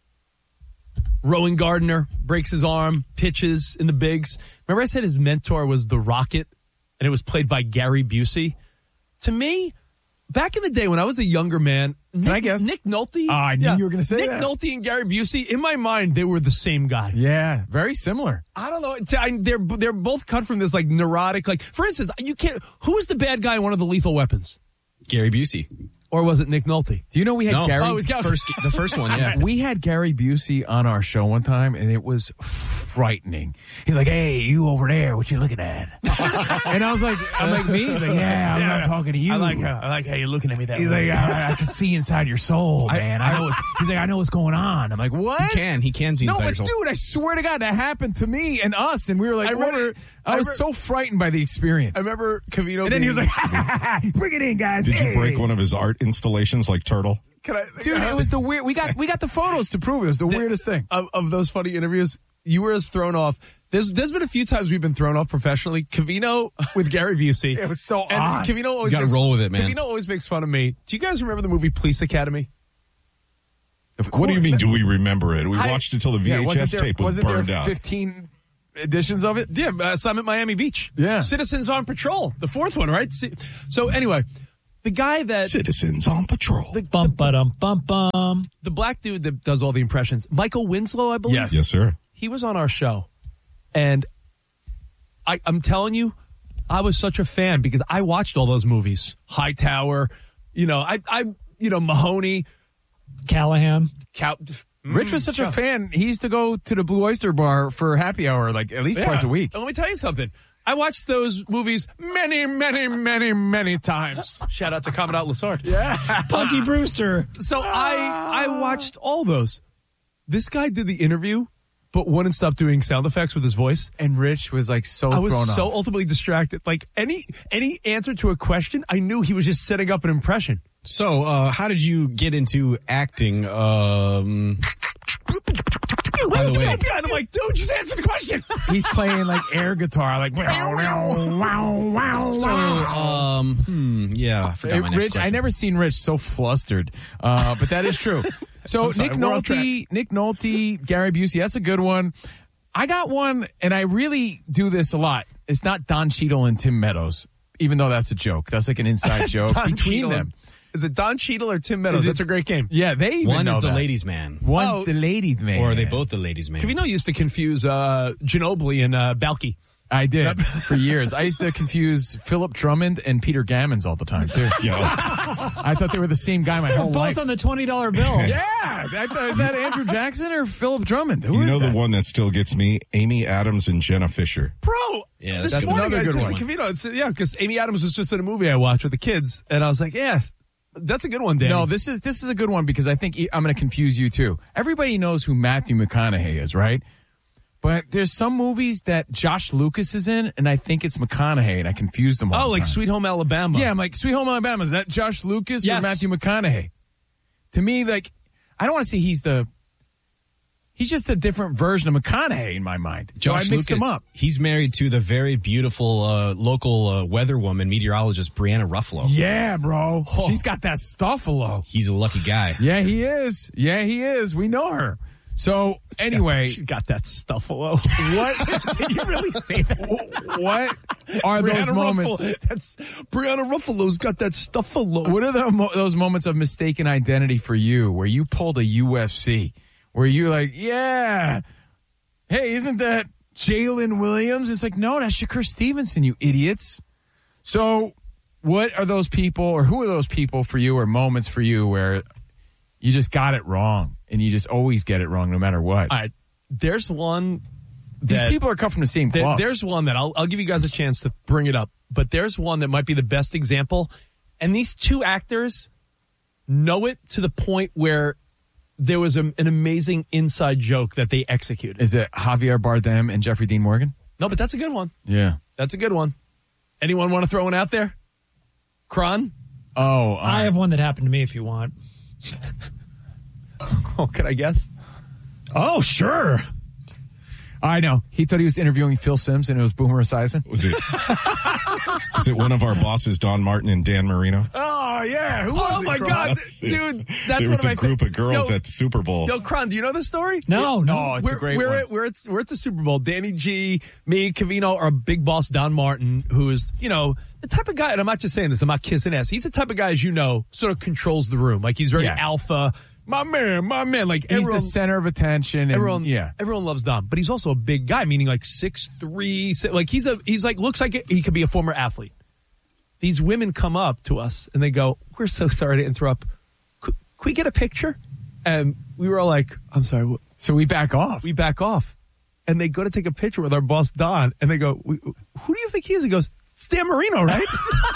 Speaker 20: Rowan Gardner breaks his arm, pitches in the bigs. Remember I said his mentor was the Rocket, and it was played by Gary Busey? To me, back in the day when I was a younger man, Nick Nolte.
Speaker 18: I knew you were going to say
Speaker 20: Nick
Speaker 18: that.
Speaker 20: Nick Nolte and Gary Busey, in my mind, they were the same guy.
Speaker 18: Yeah, very similar.
Speaker 20: I don't know. They're both cut from this like neurotic, like, for instance, who is the bad guy in one of the Lethal Weapons?
Speaker 19: Gary Busey.
Speaker 20: Or was it Nick Nolte?
Speaker 18: Do you know we had Gary?
Speaker 19: Oh, it's the first one, yeah.
Speaker 18: We had Gary Busey on our show one time, and it was frightening. He's like, "Hey, you over there, what you looking at?" And I was like, "I'm like me." He's like, "Yeah, I'm not talking to you.
Speaker 20: I like how you're looking at me that
Speaker 18: He's
Speaker 20: way.
Speaker 18: like, I can see inside your soul, man. He's like, I know what's going on. I'm like, what?
Speaker 19: He can see inside your soul.
Speaker 18: No, but dude, I swear to God, that happened to me and us, and we were like, I was so frightened by the experience.
Speaker 20: I remember Covino,
Speaker 18: and then he was like, "Bring it in, guys."
Speaker 2: Did you break one of his art installations like Turtle?
Speaker 18: Dude, it was the weird. We got the photos to prove it. It was the weirdest thing
Speaker 20: of those funny interviews. You were as thrown off. There's been a few times we've been thrown off professionally. Covino with Gary Busey.
Speaker 18: It was so
Speaker 20: and
Speaker 18: odd.
Speaker 20: Covino always
Speaker 19: got to roll with it, man.
Speaker 20: Covino always makes fun of me. Do you guys remember the movie Police Academy?
Speaker 2: Of course. What do you mean? Do we remember it? We watched it till the VHS tape was burned
Speaker 18: wasn't there
Speaker 2: out.
Speaker 18: 15 editions of it?
Speaker 20: Yeah, Summit Miami Beach.
Speaker 18: Yeah,
Speaker 20: Citizens on Patrol, the fourth one, right? So anyway. The guy that...
Speaker 2: Citizens on Patrol.
Speaker 20: The black dude that does all the impressions. Michael Winslow, I believe?
Speaker 2: Yes, sir.
Speaker 20: He was on our show. And I'm telling you, I was such a fan because I watched all those movies. Hightower, Mahoney.
Speaker 16: Callahan.
Speaker 18: Rich was such a fan. He used to go to the Blue Oyster Bar for happy hour like at least twice a week.
Speaker 20: And let me tell you something. I watched those movies many, many, many, many times. Shout out to Commandant Lassard.
Speaker 16: Yeah. Punky Brewster.
Speaker 20: So I watched all those. This guy did the interview, but wouldn't stop doing sound effects with his voice.
Speaker 18: And Rich was like
Speaker 20: I was so ultimately distracted. Like any answer to a question, I knew he was just setting up an impression.
Speaker 19: So, how did you get into acting? By the way,
Speaker 20: I'm like, dude, just answer the question.
Speaker 18: He's playing like air guitar, like wow, wow.
Speaker 19: So, yeah, I forgot my next
Speaker 18: Rich,
Speaker 19: question.
Speaker 18: I never seen Rich so flustered, but that is true. So Nick Nolte, Gary Busey, that's a good one. I got one, and I really do this a lot. It's not Don Cheadle and Tim Meadows, even though that's a joke. That's like an inside joke between them.
Speaker 20: Is it Don Cheadle or Tim Meadows? That's a great game.
Speaker 18: Yeah, they even
Speaker 19: one
Speaker 18: know
Speaker 19: is the
Speaker 18: that.
Speaker 19: ladies' man.
Speaker 18: One's the ladies' man.
Speaker 19: Or are they both the ladies' man?
Speaker 20: Covino used to confuse Ginobili and Balky.
Speaker 18: I did for years. I used to confuse Philip Drummond and Peter Gammons all the time, too. I thought they were the same guy my whole life.
Speaker 16: Both on the $20 bill.
Speaker 18: Yeah. Is that Andrew Jackson or Philip Drummond? Who
Speaker 2: you
Speaker 18: is
Speaker 2: know
Speaker 18: that?
Speaker 2: the one that still gets me? Amy Adams and Jenna Fisher.
Speaker 20: Bro,
Speaker 19: yeah,
Speaker 20: that's
Speaker 18: another good one.
Speaker 20: Covino, because Amy Adams was just in a movie I watched with the kids, and I was like, yeah, that's a good one, Dan.
Speaker 18: No, this is a good one because I think I'm going to confuse you, too. Everybody knows who Matthew McConaughey is, right? But there's some movies that Josh Lucas is in, and I think it's McConaughey, and I confused them all.
Speaker 20: Oh, like Sweet Home Alabama.
Speaker 18: Yeah, I'm like, Sweet Home Alabama, is that Josh Lucas
Speaker 20: Yes.
Speaker 18: or Matthew McConaughey? To me, like, I don't want to say he's just a different version of McConaughey in my mind. So
Speaker 19: Josh
Speaker 18: I mixed
Speaker 19: Lucas,
Speaker 18: him up.
Speaker 19: He's married to the very beautiful local weatherwoman, meteorologist Brianna Ruffalo.
Speaker 18: Yeah, bro. Oh. She's got that stuffalo.
Speaker 19: He's a lucky guy.
Speaker 18: Yeah, he is. We know her. So, anyway.
Speaker 20: She got that stuffalo.
Speaker 18: What?
Speaker 20: Did you really say that?
Speaker 18: What are those moments?
Speaker 20: That's Brianna Ruffalo's got that stuffalo.
Speaker 18: What are those moments of mistaken identity for you where you pulled a UFC? Where you're like, yeah, hey, isn't that Jalen Williams? It's like, no, that's Shakur Stevenson, you idiots. So what are those people, or who are those people for you, or moments for you where you just got it wrong, and you just always get it wrong no matter what?
Speaker 20: There's one.
Speaker 18: These people are cut from the same cloth.
Speaker 20: There's one that I'll give you guys a chance to bring it up, but there's one that might be the best example. And these two actors know it to the point where there was an amazing inside joke that they executed.
Speaker 18: Is it Javier Bardem and Jeffrey Dean Morgan?
Speaker 20: No, but that's a good one.
Speaker 18: Yeah.
Speaker 20: That's a good one. Anyone want to throw one out there? Kron?
Speaker 18: Oh,
Speaker 16: I have one that happened to me if you want.
Speaker 20: Oh, can I guess?
Speaker 16: Oh, sure.
Speaker 18: I know. He thought he was interviewing Phil Simms, and it was Boomer Esiason.
Speaker 2: Was it one of our bosses, Don Martin and Dan Marino?
Speaker 18: Oh, yeah. Who was
Speaker 20: Oh,
Speaker 18: it,
Speaker 20: my
Speaker 18: Kron?
Speaker 20: God. Dude, that's
Speaker 2: there
Speaker 20: one
Speaker 2: was
Speaker 20: of my
Speaker 2: a group of girls at the Super Bowl.
Speaker 20: Yo, Kron, do you know this story?
Speaker 16: No.
Speaker 18: Oh, it's a great one.
Speaker 20: We're at the Super Bowl. Danny G, me, Covino, our big boss, Don Martin, who is, the type of guy, and I'm not just saying this, I'm not kissing ass. He's the type of guy, as you know, sort of controls the room. Like, he's very alpha. My man. Like,
Speaker 18: he's the center of attention. And,
Speaker 20: everyone loves Don, but he's also a big guy, meaning like 6'3", like looks like he could be a former athlete. these women come up to us and they go, "We're so sorry to interrupt. Could we get a picture?" And we were all like, "I'm sorry." What?
Speaker 18: So we back off.
Speaker 20: We back off. And they go to take a picture with our boss, Don, and they go, "Who do you think he is?" He goes, "It's Dan Marino, right?"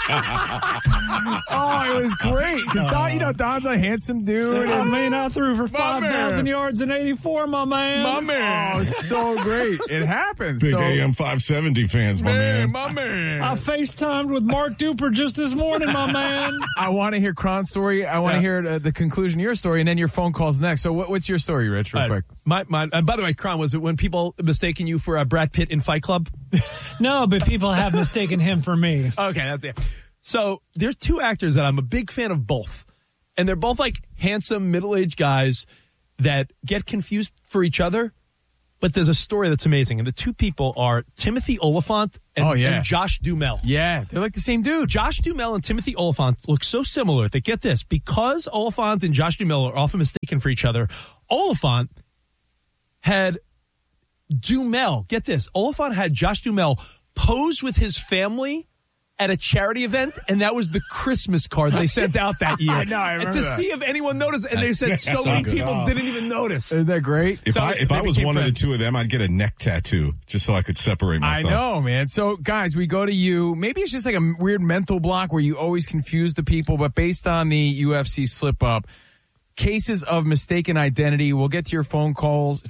Speaker 18: Oh, it was great. Because Don's a handsome dude.
Speaker 16: I mean, I threw for 5,000 yards in 84, my man.
Speaker 18: My man. Oh, so great. It happens.
Speaker 2: Big AM 570 fans, my man.
Speaker 18: My man.
Speaker 16: I FaceTimed with Mark Duper just this morning, my man.
Speaker 18: I want to hear Cron's story. I want to hear the conclusion of your story, and then your phone calls next. So what's your story, Rich, real quick?
Speaker 20: By the way, Cron, was it when people mistaken you for Brad Pitt in Fight Club?
Speaker 16: No, but people have mistaken him for me.
Speaker 20: Okay, that's it. So there's two actors that I'm a big fan of both. And they're both like handsome, middle-aged guys that get confused for each other. But there's a story that's amazing. And the two people are Timothy Olyphant and Josh Duhamel.
Speaker 18: Yeah, they're like the same dude.
Speaker 20: Josh Duhamel and Timothy Olyphant look so similar that, get this, because Olyphant and Josh Duhamel are often mistaken for each other, Olyphant had Duhamel, get this, Olyphant had Josh Duhamel pose with his family at a charity event, and that was the Christmas card they sent out that year.
Speaker 18: I know, I remember
Speaker 20: and to see if anyone noticed, and they said so many people didn't even notice.
Speaker 18: Isn't that great?
Speaker 2: If I was one of the two of them, I'd get a neck tattoo just so I could separate myself.
Speaker 18: I know, man. So, guys, we go to you. Maybe it's just like a weird mental block where you always confuse the people, but based on the UFC slip-up, cases of mistaken identity, we'll get to your phone calls,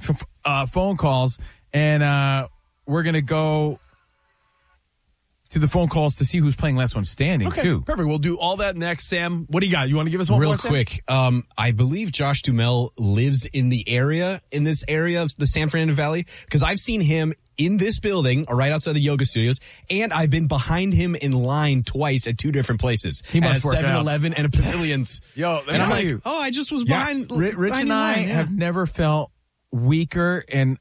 Speaker 18: and we're going to go to the phone calls to see who's playing last one standing, too.
Speaker 20: Perfect. We'll do all that next. Sam, what do you got? You want to give us one
Speaker 19: real
Speaker 20: more, Sam?
Speaker 19: quick? I believe Josh Duhamel lives in this area of the San Fernando Valley, because I've seen him in this building or right outside the yoga studios, and I've been behind him in line twice at two different places.
Speaker 18: He must
Speaker 19: at a 7-Eleven and a Pavilions.
Speaker 18: Yo,
Speaker 19: and I'm like, I just was behind.
Speaker 18: Rich and I have never felt weaker and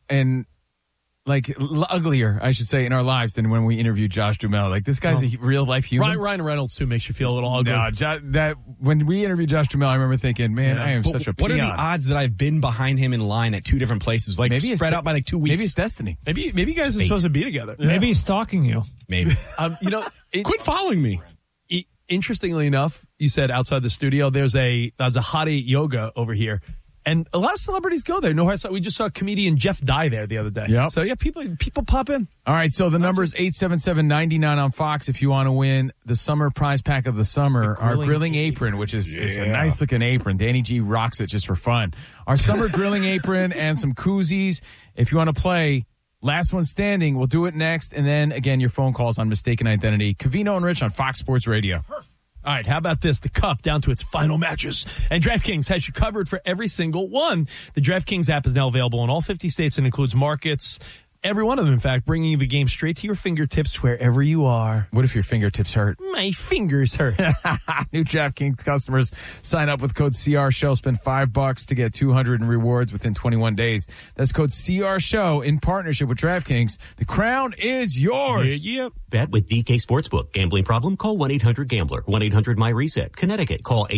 Speaker 18: like uglier, I should say, in our lives than when we interviewed Josh Duhamel. Like, this guy's a real life human.
Speaker 20: Ryan Reynolds too makes you feel a little ugly.
Speaker 18: No, when we interviewed Josh Duhamel, I remember thinking, man, I am such a peon.
Speaker 19: What are the odds that I've been behind him in line at two different places, like maybe spread out by like 2 weeks?
Speaker 18: Maybe it's destiny.
Speaker 20: Maybe you guys are supposed to be together.
Speaker 16: Maybe he's stalking you.
Speaker 19: Maybe.
Speaker 20: Quit following me. Interestingly enough, you said outside the studio, there's a Hottie Yoga over here. And a lot of celebrities go there. We just saw comedian Jeff Dye there the other day.
Speaker 18: Yep.
Speaker 20: So, yeah, people pop in.
Speaker 18: All right, so the number is 877-99 on Fox if you want to win the summer prize pack of the summer, our grilling apron, which is a nice-looking apron. Danny G rocks it just for fun. Our summer grilling apron and some koozies. If you want to play last one standing, we'll do it next. And then, again, your phone calls on mistaken identity. Covino and Rich on Fox Sports Radio.
Speaker 20: All right, how about this? The Cup down to its final matches. And DraftKings has you covered for every single one. The DraftKings app is now available in all 50 states and includes markets. Every one of them, in fact, bringing you the game straight to your fingertips wherever you are.
Speaker 18: What if your fingertips hurt?
Speaker 20: My fingers hurt.
Speaker 18: New DraftKings customers sign up with code CRSHOW. Spend $5 to get $200 in rewards within 21 days. That's code CRSHOW in partnership with DraftKings. The crown is yours.
Speaker 20: Yeah.
Speaker 21: Bet with DK Sportsbook. Gambling problem? Call 1-800-GAMBLER. 1-800-MyReset. Connecticut. Call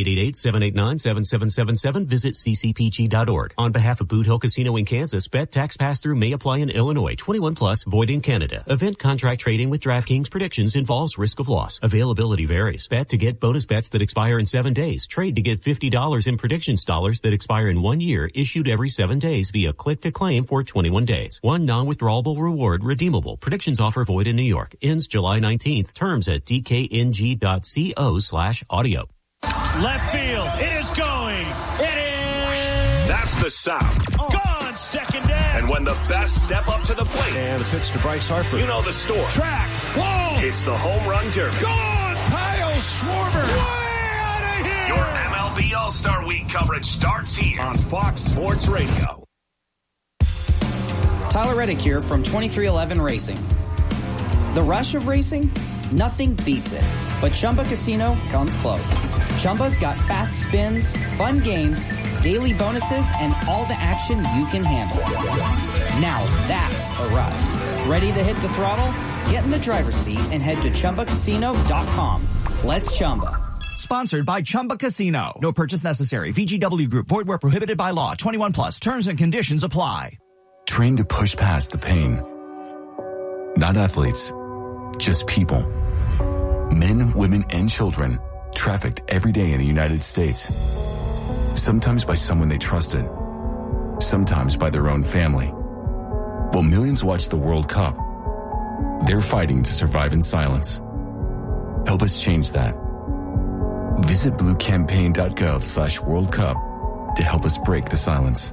Speaker 21: 888-789-7777. Visit ccpg.org. On behalf of Boot Hill Casino in Kansas, bet tax pass-through may apply in Illinois. 21 plus, void in Canada. Event contract trading with DraftKings predictions involves risk of loss. Availability varies. Bet to get bonus bets that expire in 7 days. Trade to get $50 in predictions dollars that expire in 1 year, issued every 7 days via click to claim for 21 days. One non-withdrawable reward redeemable. Predictions offer void in New York. Ends July 19th. Terms at dkng.co/audio.
Speaker 1: Left field. It is going. It is.
Speaker 4: That's the sound.
Speaker 1: Gone. Second down.
Speaker 4: And when the best step up to the plate.
Speaker 1: And the pitch to Bryce Harper.
Speaker 4: You know the score.
Speaker 1: Track. Whoa.
Speaker 4: It's the Home Run Derby.
Speaker 1: Gone. Kyle Schwarber. Way out of here.
Speaker 4: Your MLB All-Star Week coverage starts here on Fox Sports Radio.
Speaker 6: Tyler Reddick here from 2311 Racing. The rush of racing? Nothing beats it. But Chumba Casino comes close. Chumba's got fast spins, fun games, daily bonuses, and all the action you can handle. Now that's a ride. Ready to hit the throttle? Get in the driver's seat and head to ChumbaCasino.com. Let's Chumba.
Speaker 24: Sponsored by Chumba Casino. No purchase necessary. VGW Group. Void where prohibited by law. 21 plus. Terms and conditions apply.
Speaker 25: Train to push past the pain. Not athletes, just people.
Speaker 8: Men, women, and children trafficked every day in the United States. Sometimes by someone they trusted, sometimes by their own family. While millions watch the World Cup, they're fighting to survive in silence. Help us change that. Visit bluecampaign.gov/World Cup to help us break the silence.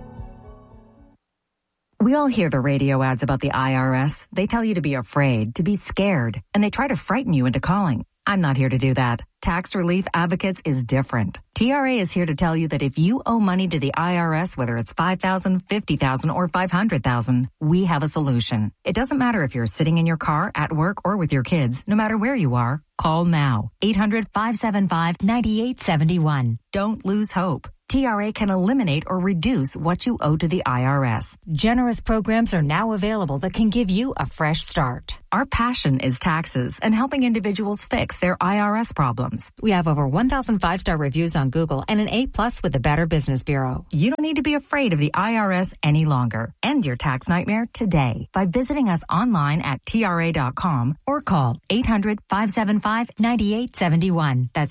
Speaker 9: We all hear the radio ads about the IRS. They tell you to be afraid, to be scared, and they try to frighten you into calling. I'm not here to do that. Tax Relief Advocates is different. TRA is here to tell you that if you owe money to the IRS, whether it's $5,000, $50,000, or $500,000, we have a solution. It doesn't matter if you're sitting in your car, at work, or with your kids. No matter where you are, call now. 800-575-9871. Don't lose hope. TRA can eliminate or reduce what you owe to the IRS. Generous programs are now available that can give you a fresh start. Our passion is taxes and helping individuals fix their IRS problems. We have over 1,000 5-star reviews on Google and an A+ with the Better Business Bureau. You don't need to be afraid of the IRS any longer. End your tax nightmare today by visiting us online at TRA.com or call 800-575-9871. That's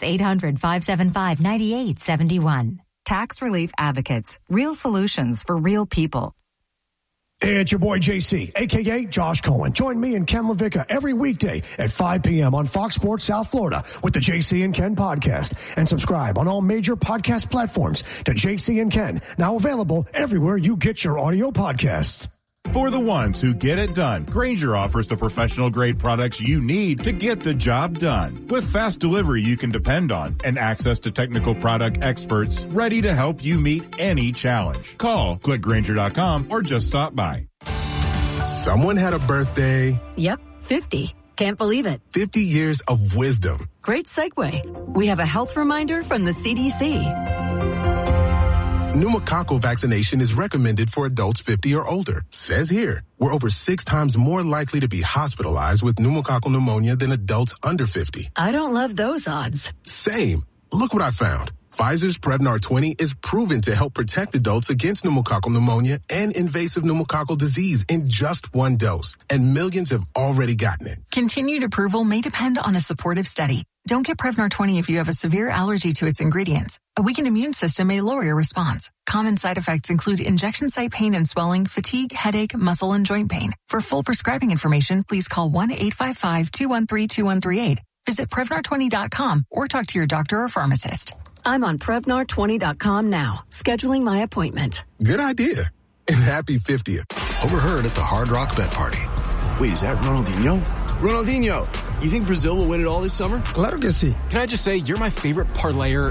Speaker 9: 800-575-9871. Tax Relief Advocates. Real solutions for real people.
Speaker 10: Hey, it's your boy JC, a.k.a. Josh Cohen. Join me and Ken LaVicka every weekday at 5 p.m. on Fox Sports South Florida with the JC and Ken podcast. And subscribe on all major podcast platforms to JC and Ken, now available everywhere you get your audio podcasts.
Speaker 5: For the ones who get it done, Grainger offers the professional-grade products you need to get the job done. With fast delivery you can depend on and access to technical product experts ready to help you meet any challenge. Call, click Grainger.com, or just stop by.
Speaker 12: Someone had a birthday.
Speaker 25: Yep, 50. Can't believe it.
Speaker 12: 50 years of wisdom.
Speaker 25: Great segue. We have a health reminder from the CDC.
Speaker 12: Pneumococcal vaccination is recommended for adults 50 or older. Says here, we're over 6 times more likely to be hospitalized with pneumococcal pneumonia than adults under 50.
Speaker 25: I don't love those odds.
Speaker 12: Same. Look what I found. Pfizer's Prevnar 20 is proven to help protect adults against pneumococcal pneumonia and invasive pneumococcal disease in just 1 dose. And millions have already gotten it.
Speaker 26: Continued approval may depend on a supportive study. Don't get Prevnar 20 if you have a severe allergy to its ingredients. A weakened immune system may lower your response. Common side effects include injection site pain and swelling, fatigue, headache, muscle, and joint pain. For full prescribing information, please call 1-855-213-2138. Visit Prevnar20.com or talk to your doctor or pharmacist.
Speaker 25: I'm on Prevnar20.com now, scheduling my appointment.
Speaker 12: Good idea. And happy 50th.
Speaker 27: Overheard at the Hard Rock Bet Party.
Speaker 28: Wait, is that Ronaldinho? Ronaldinho, you think Brazil will win it all this summer?
Speaker 27: Claro que sí.
Speaker 29: Can I just say, you're my favorite player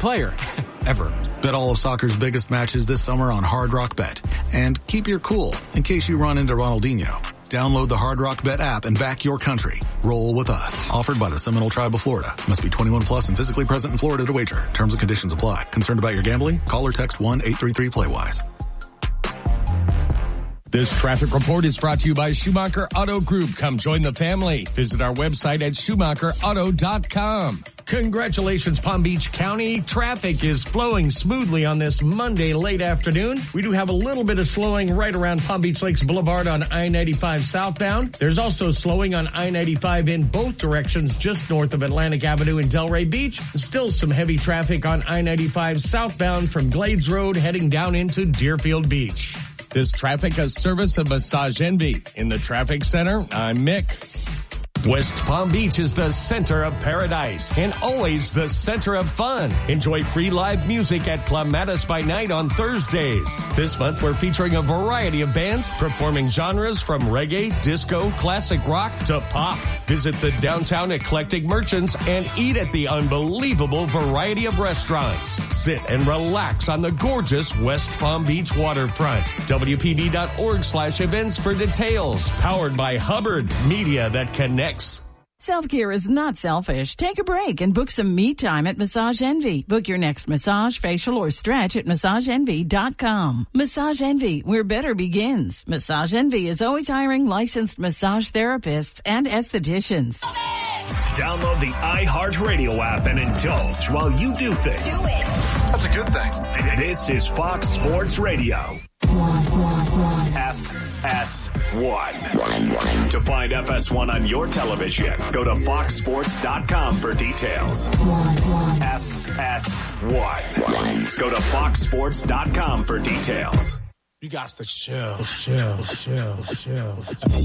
Speaker 29: ever.
Speaker 27: Bet all of soccer's biggest matches this summer on Hard Rock Bet. And keep your cool in case you run into Ronaldinho. Download the Hard Rock Bet app and back your country. Roll with us. Offered by the Seminole Tribe of Florida. Must be 21 plus and physically present in Florida to wager. Terms and conditions apply. Concerned about your gambling? Call or text 1-833-PLAY-WISE.
Speaker 7: This traffic report is brought to you by Schumacher Auto Group. Come join the family. Visit our website at SchumacherAuto.com. Congratulations, Palm Beach County. Traffic is flowing smoothly on this Monday late afternoon. We do have a little bit of slowing right around Palm Beach Lakes Boulevard on I-95 southbound. There's also slowing on I-95 in both directions just north of Atlantic Avenue in Delray Beach. Still some heavy traffic on I-95 southbound from Glades Road heading down into Deerfield Beach. This traffic is service of Massage Envy. In the traffic center, I'm Mick. West Palm Beach is the center of paradise and always the center of fun. Enjoy free live music at Clematis by Night on Thursdays. This month, we're featuring a variety of bands performing genres from reggae, disco, classic rock to pop. Visit the downtown eclectic merchants and eat at the unbelievable variety of restaurants. Sit and relax on the gorgeous West Palm Beach waterfront. WPB.org/events for details. Powered by Hubbard, media that connects.
Speaker 13: Self-care is not selfish. Take a break and book some me time at Massage Envy. Book your next massage, facial, or stretch at MassageEnvy.com. Massage Envy, where better begins. Massage Envy is always hiring licensed massage therapists and estheticians.
Speaker 4: Download the iHeartRadio app and indulge while you do things.
Speaker 14: Do it.
Speaker 4: That's a good thing. This is Fox Sports Radio. FS1. To find FS1 on your television, go to foxsports.com for details. FS1. Go to foxsports.com for details.
Speaker 5: You got to chill.